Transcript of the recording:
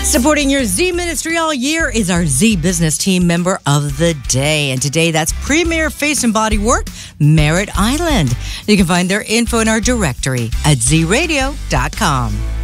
Supporting your Z Ministry all year is our Z Business Team member of the day. And today, that's Premier Face and Body Work, Merritt Island. You can find their info in our directory at zradio.com.